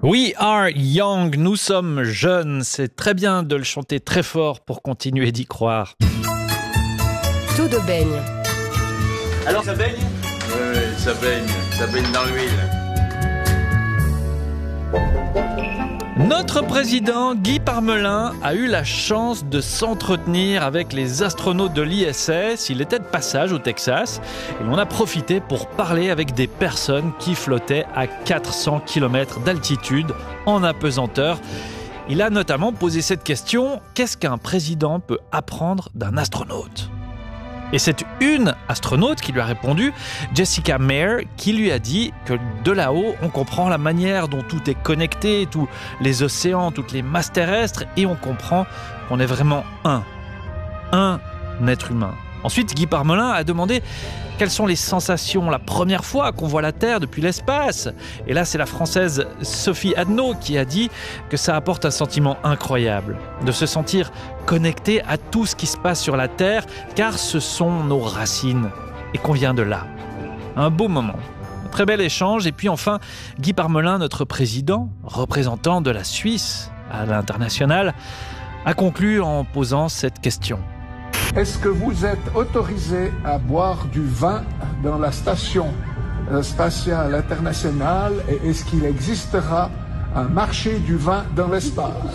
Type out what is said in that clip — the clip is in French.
We are young, nous sommes jeunes. C'est très bien de le chanter très fort pour continuer d'y croire. Tout de baigne. Alors ça baigne ? Oui, ça baigne dans l'huile. Notre président Guy Parmelin a eu la chance de s'entretenir avec les astronautes de l'ISS. Il était de passage au Texas et l'on a profité pour parler avec des personnes qui flottaient à 400 km d'altitude en apesanteur. Il a notamment posé cette question: qu'est-ce qu'un président peut apprendre d'un astronaute ? Et c'est une astronaute qui lui a répondu, Jessica Meir, qui lui a dit que de là-haut, on comprend la manière dont tout est connecté, tous les océans, toutes les masses terrestres, et on comprend qu'on est vraiment un être humain. Ensuite, Guy Parmelin a demandé quelles sont les sensations la première fois qu'on voit la Terre depuis l'espace. Et là, c'est la Française Sophie Adno qui a dit que ça apporte un sentiment incroyable, de se sentir connecté à tout ce qui se passe sur la Terre, car ce sont nos racines et qu'on vient de là. Un beau moment, un très bel échange. Et puis enfin, Guy Parmelin, notre président, représentant de la Suisse à l'international, a conclu en posant cette question. Est-ce que vous êtes autorisé à boire du vin dans la station spatiale internationale et est-ce qu'il existera un marché du vin dans l'espace ?